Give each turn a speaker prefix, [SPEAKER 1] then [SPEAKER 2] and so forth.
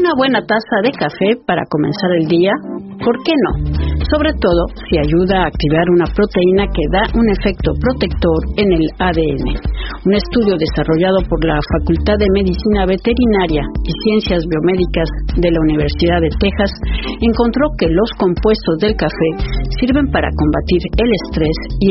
[SPEAKER 1] Una buena taza de café para comenzar el día, ¿por qué no? Sobre todo si ayuda a activar una proteína que da un efecto protector en el ADN. Un estudio desarrollado por la Facultad de Medicina Veterinaria y Ciencias Biomédicas de la Universidad de Texas encontró que los compuestos del café sirven para combatir el estrés y